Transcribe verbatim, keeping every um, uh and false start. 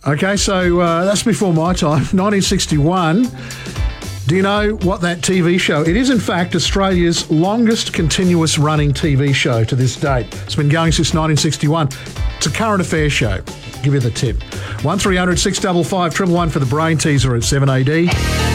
Okay, so uh, that's before my time, nineteen sixty-one. Do you know what that T V show? It is, in fact, Australia's longest continuous running T V show to this date. It's been going since nineteen sixty-one. It's a current affairs show. Give you the tip. one three hundred six five five one one for the brain teaser at seven A D.